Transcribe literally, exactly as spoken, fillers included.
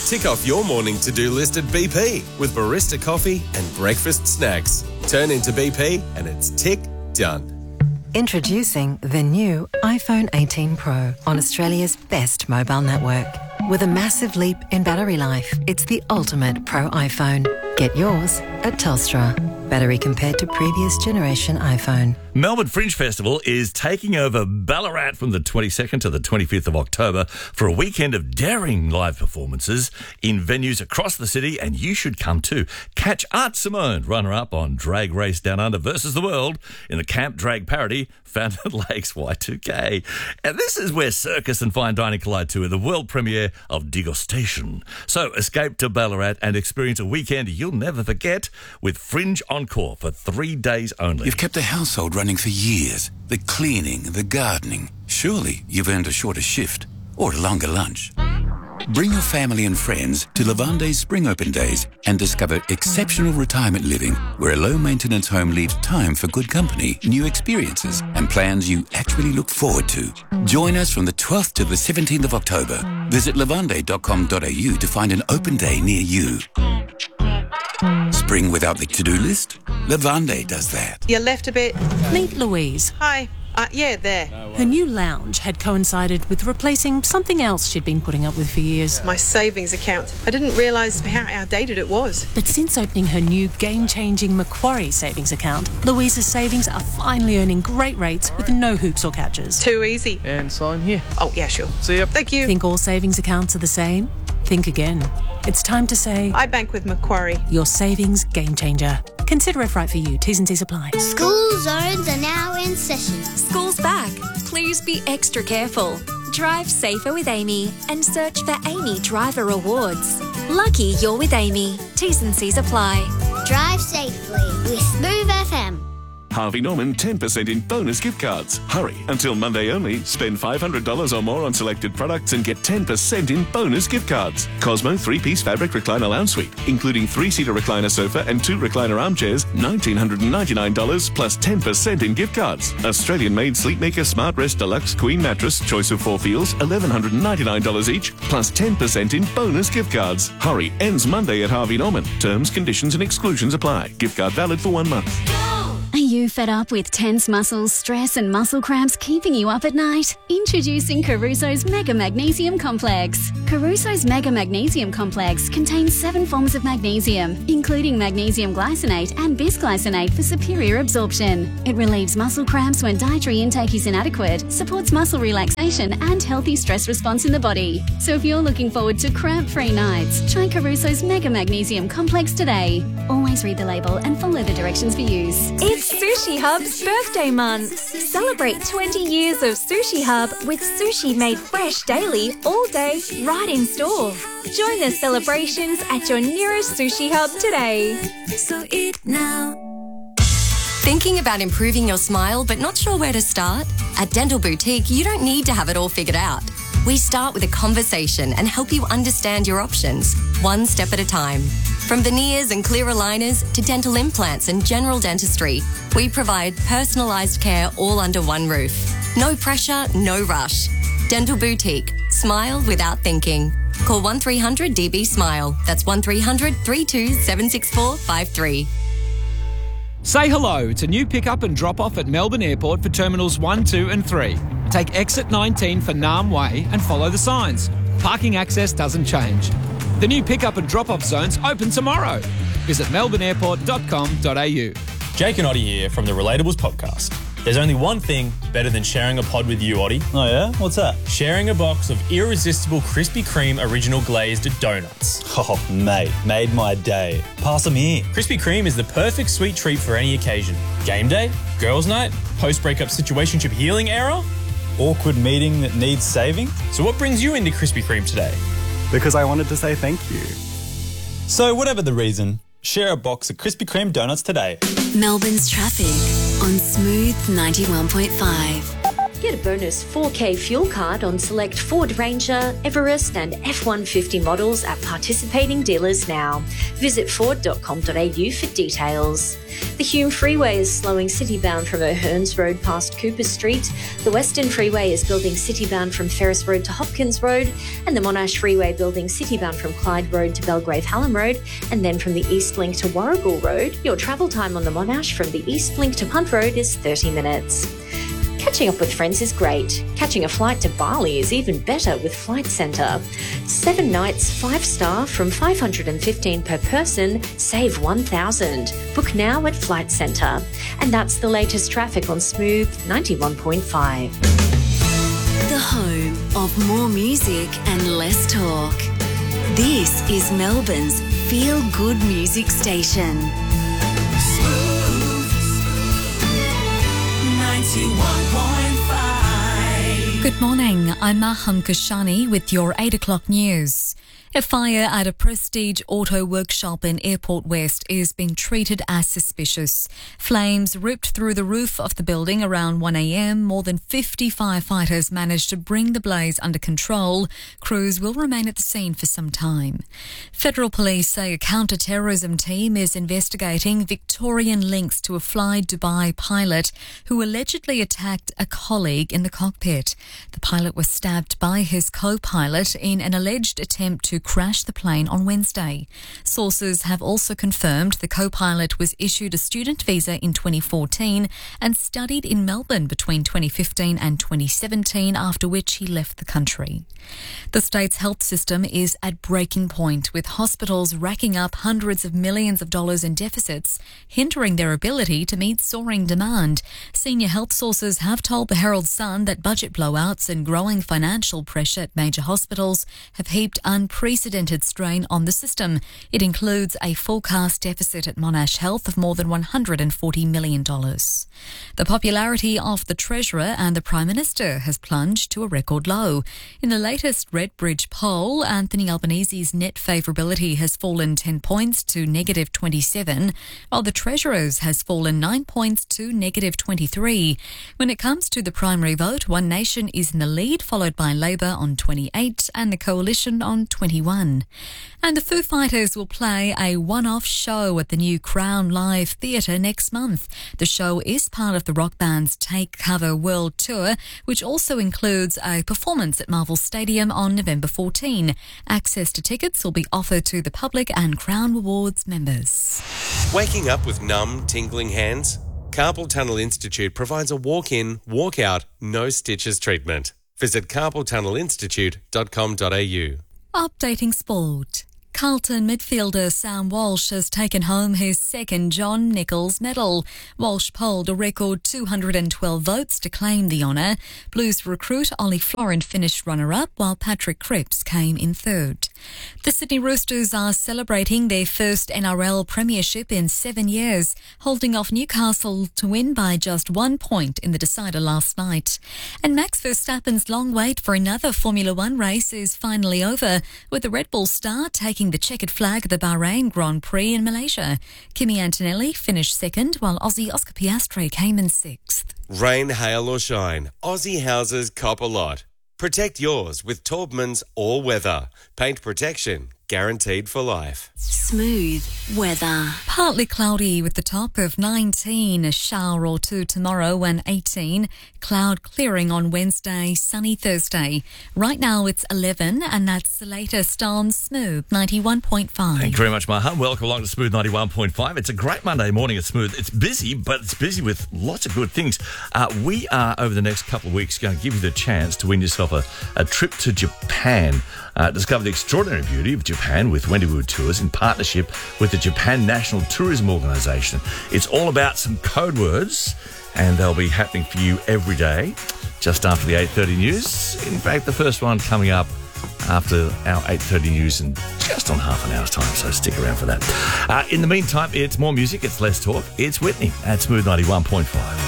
Tick off your morning to-do list at B P with barista coffee and breakfast snacks. Turn into B P and it's tick done. Introducing the new iPhone eighteen Pro on Australia's best mobile network. With a massive leap in battery life, it's the ultimate Pro iPhone. Get yours at Telstra. Battery compared to previous generation iPhone. Melbourne Fringe Festival is taking over Ballarat from the twenty-second to the twenty-fifth of October for a weekend of daring live performances in venues across the city, and you should come too. Catch Art Simone, runner-up on Drag Race Down Under versus the World in the Camp Drag parody Fountain Lakes Y two K. And this is where circus and fine dining collide too, in the world premiere of Degustation. So escape to Ballarat and experience a weekend you'll never forget with Fringe Encore for three days only. You've kept the household running for years. The cleaning, the gardening. Surely you've earned a shorter shift or a longer lunch. Bring your family and friends to Lavande's Spring Open Days and discover exceptional retirement living where a low-maintenance home leaves time for good company, new experiences and plans you actually look forward to. Join us from the twelfth to the seventeenth of October. Visit lavande dot com dot a u to find an open day near you. Spring without the to-do list? Lavande does that. You left a bit. Meet Louise. Hi. Uh, yeah, there. Her new lounge had coincided with replacing something else she'd been putting up with for years. My savings account. I didn't realise how outdated it was. But since opening her new game-changing Macquarie savings account, Louise's savings are finally earning great rates with no hoops or catches. Too easy. And sign here. Oh, yeah, sure. See ya. Thank you. Think all savings accounts are the same? Think again. It's time to say... I bank with Macquarie. Your savings game changer. Consider if right for you. T's and C's apply. School zones are now in session. School's back. Please be extra careful. Drive safer with Amy and search for Amy Driver Rewards. Lucky you're with Amy. T's and C's apply. Drive safely with Smooth F M. Harvey Norman ten percent in bonus gift cards. Hurry, until Monday only. Spend five hundred dollars or more on selected products and get ten percent in bonus gift cards. Cosmo three-piece fabric recliner lounge suite, including three-seater recliner sofa and two recliner armchairs, one thousand nine hundred ninety-nine dollars plus ten percent in gift cards. Australian-made Sleepmaker Smart Rest Deluxe Queen Mattress, choice of four feels, one thousand one hundred ninety-nine dollars each, plus ten percent in bonus gift cards. Hurry, ends Monday at Harvey Norman. Terms, conditions and exclusions apply. Gift card valid for one month. Are you fed up with tense muscles, stress and muscle cramps keeping you up at night? Introducing Caruso's Mega Magnesium Complex. Caruso's Mega Magnesium Complex contains seven forms of magnesium, including magnesium glycinate and bisglycinate for superior absorption. It relieves muscle cramps when dietary intake is inadequate, supports muscle relaxation and healthy stress response in the body. So if you're looking forward to cramp-free nights, try Caruso's Mega Magnesium Complex today. Always read the label and follow the directions for use. It's Sushi Hub's birthday month. Celebrate twenty years of Sushi Hub with sushi made fresh daily, all day, right in store. Join the celebrations at your nearest Sushi Hub today. So eat now. Thinking about improving your smile but not sure where to start? At Dental Boutique, you don't need to have it all figured out. We start with a conversation and help you understand your options, one step at a time. From veneers and clear aligners to dental implants and general dentistry, we provide personalised care all under one roof. No pressure, no rush. Dental Boutique. Smile without thinking. Call one three hundred D B SMILE. That's one three hundred, three two seven six four five three. Say hello to new pick-up and drop-off at Melbourne Airport for Terminals one, two and three. Take exit nineteen for Nam Way and follow the signs. Parking access doesn't change. The new pick-up and drop-off zones open tomorrow. Visit melbourne airport dot com dot a u. Jake and Oddie here from the Relatables podcast. There's only one thing better than sharing a pod with you, Oddie. Oh yeah? What's that? Sharing a box of irresistible Krispy Kreme original glazed donuts. Oh, mate, made my day. Pass them here. Krispy Kreme is the perfect sweet treat for any occasion. Game day, girls' night, post-breakup situationship healing era, awkward meeting that needs saving. So what brings you into Krispy Kreme today? Because I wanted to say thank you. So whatever the reason, share a box of Krispy Kreme donuts today. Melbourne's traffic on Smooth ninety-one point five. Get a bonus four K fuel card on select Ford Ranger, Everest and F one fifty models at participating dealers now. Visit ford dot com dot a u for details. The Hume Freeway is slowing citybound from O'Hearns Road past Cooper Street. The Western Freeway is building citybound from Ferris Road to Hopkins Road, and the Monash Freeway building citybound from Clyde Road to Belgrave Hallam Road, and then from the East Link to Warragul Road. Your travel time on the Monash from the East Link to Punt Road is thirty minutes. Catching up with friends is great. Catching a flight to Bali is even better with Flight Centre. Seven nights, five star from five hundred fifteen per person, save one thousand. Book now at Flight Centre. And that's the latest traffic on Smooth ninety-one point five. The home of more music and less talk. This is Melbourne's feel-good music station. Good morning, I'm Maham Kashani with your eight o'clock news. A fire at a Prestige auto workshop in Airport West is being treated as suspicious. Flames ripped through the roof of the building around one a m. More than fifty firefighters managed to bring the blaze under control. Crews will remain at the scene for some time. Federal police say a counter-terrorism team is investigating Victorian links to a Fly Dubai pilot who allegedly attacked a colleague in the cockpit. The pilot was stabbed by his co-pilot in an alleged attempt to crashed the plane on Wednesday. Sources have also confirmed the co-pilot was issued a student visa in twenty fourteen and studied in Melbourne between twenty fifteen and twenty seventeen, after which he left the country. The state's health system is at breaking point, with hospitals racking up hundreds of millions of dollars in deficits, hindering their ability to meet soaring demand. Senior health sources have told the Herald Sun that budget blowouts and growing financial pressure at major hospitals have heaped unprecedented Unprecedented strain on the system. It includes a forecast deficit at Monash Health of more than one hundred forty million dollars. The popularity of the Treasurer and the Prime Minister has plunged to a record low. In the latest Redbridge poll, Anthony Albanese's net favourability has fallen ten points to negative twenty-seven, while the Treasurer's has fallen nine points to negative twenty-three. When it comes to the primary vote, One Nation is in the lead, followed by Labor on twenty-eight and the Coalition on twenty-one. And the Foo Fighters will play a one-off show at the new Crown Live Theatre next month. The show is part of the rock band's Take Cover World Tour, which also includes a performance at Marvel Stadium on November fourteenth. Access to tickets will be offered to the public and Crown Awards members. Waking up with numb, tingling hands? Carpal Tunnel Institute provides a walk-in, walk-out, no stitches treatment. Visit carpal tunnel institute dot com dot a u. Updating sport. Carlton midfielder Sam Walsh has taken home his second John Nichols medal. Walsh polled a record two hundred twelve votes to claim the honour. Blues recruit Ollie Florent finished runner-up, while Patrick Cripps came in third. The Sydney Roosters are celebrating their first N R L premiership in seven years, holding off Newcastle to win by just one point in the decider last night. And Max Verstappen's long wait for another Formula One race is finally over, with the Red Bull star taking the checkered flag at the Bahrain Grand Prix in Malaysia. Kimi Antonelli finished second, while Aussie Oscar Piastri came in sixth. Rain, hail or shine, Aussie houses cop a lot. Protect yours with Taubman's All Weather. Paint protection guaranteed for life. Smooth weather. Partly cloudy with the top of nineteen, a shower or two tomorrow and eighteen. Cloud clearing on Wednesday, sunny Thursday. Right now it's eleven, and that's the latest on Smooth ninety-one point five. Thank you very much, Maha. Welcome along to Smooth ninety-one point five. It's a great Monday morning at Smooth. It's busy, but it's busy with lots of good things. Uh, we are, over the next couple of weeks, going to give you the chance to win yourself a, a trip to Japan. Uh, discover the extraordinary beauty of Japan with Wendywood Tours in partnership with the Japan National Tourism Organisation. It's all about some code words, and they'll be happening for you every day, just after the eight thirty news. In fact, the first one coming up after our eight thirty news in just on half an hour's time, so stick around for that. Uh, in the meantime, it's more music, it's less talk. It's Whitney at Smooth ninety-one point five.